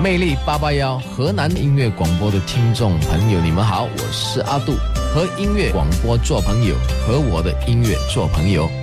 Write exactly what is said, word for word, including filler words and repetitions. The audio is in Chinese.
魅力八八幺河南音乐广播的听众朋友，你们好，我是阿杜，和音乐广播做朋友，和我的音乐做朋友。